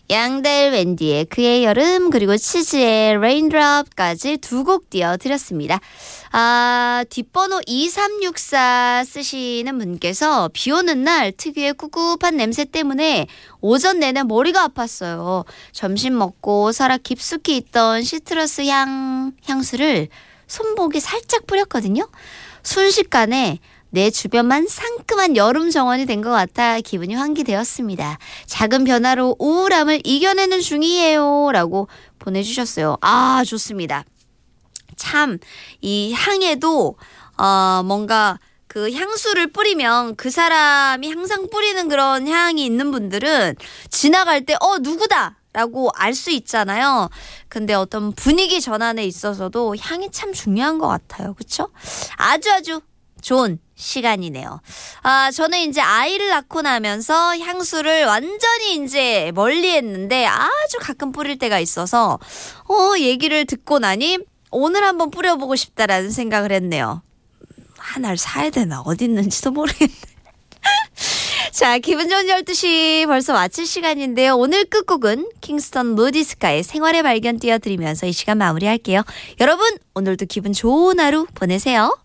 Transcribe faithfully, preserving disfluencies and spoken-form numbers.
양델 웬디의 그의 여름 그리고 치즈의 레인드롭까지 두 곡 띄워드렸습니다. 아, 뒷번호 이삼육사 쓰시는 분께서 비 오는 날 특유의 꿉꿉한 냄새 때문에 오전 내내 머리가 아팠어요. 점심 먹고 살아 깊숙이 있던 시트러스 향, 향수를 손목에 살짝 뿌렸거든요. 순식간에 내 주변만 상큼한 여름 정원이 된 것 같아 기분이 환기되었습니다. 작은 변화로 우울함을 이겨내는 중이에요. 라고 보내주셨어요. 아, 좋습니다. 참, 이 향에도, 어, 뭔가 그 향수를 뿌리면 그 사람이 항상 뿌리는 그런 향이 있는 분들은 지나갈 때, 어, 누구다! 라고 알 수 있잖아요. 근데 어떤 분위기 전환에 있어서도 향이 참 중요한 것 같아요. 그쵸? 아주 아주 좋은 시간이네요. 아, 저는 이제 아이를 낳고 나면서 향수를 완전히 이제 멀리 했는데 아주 가끔 뿌릴 때가 있어서, 어, 얘기를 듣고 나니 오늘 한번 뿌려보고 싶다라는 생각을 했네요. 하나를 사야 되나? 어디 있는지도 모르겠네. 자, 기분 좋은 열두 시 벌써 마칠 시간인데요. 오늘 끝곡은 킹스턴 무디스카의 생활의 발견 띄워드리면서 이 시간 마무리할게요. 여러분, 오늘도 기분 좋은 하루 보내세요.